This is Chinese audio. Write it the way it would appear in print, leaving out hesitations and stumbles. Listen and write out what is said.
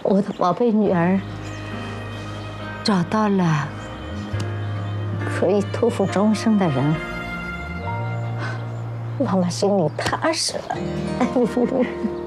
我的宝贝女儿找到了可以托付终生的人，妈妈心里踏实了。